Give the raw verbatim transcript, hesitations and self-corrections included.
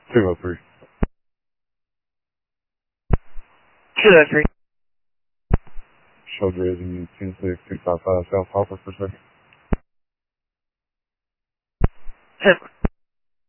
two oh three. two oh three. Show Dresden, ten six two five five South Hopper for a second. Ten.